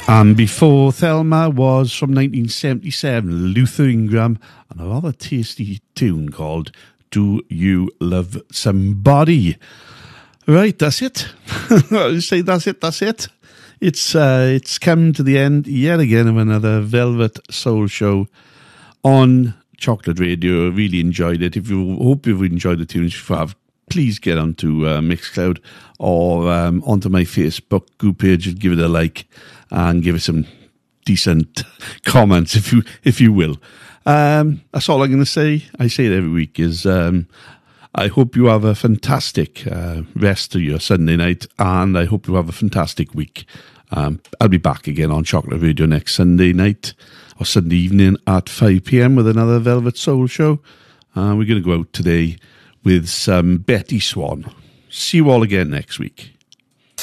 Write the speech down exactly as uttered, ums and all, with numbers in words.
And before Thelma was from nineteen seventy-seven, Luther Ingram, and a rather tasty tune called Do You Love Somebody? Right, that's it. I say that's it, that's it. It's uh, it's come to the end yet again of another Velvet Soul show on Chocolate Radio. I really enjoyed it. If you hope you've enjoyed the tunes, if you have, please get onto uh, Mixcloud or um, onto my Facebook group page and give it a like and give it some decent comments, if you if you will. Um, that's all I'm going to say. I say it every week. Is um, I hope you have a fantastic uh, rest of your Sunday night, and I hope you have a fantastic week. Um, I'll be back again on Chocolate Radio next Sunday night or Sunday evening at five p.m. with another Velvet Soul show. Uh, we're going to go out today with some Betty Swan. See you all again next week.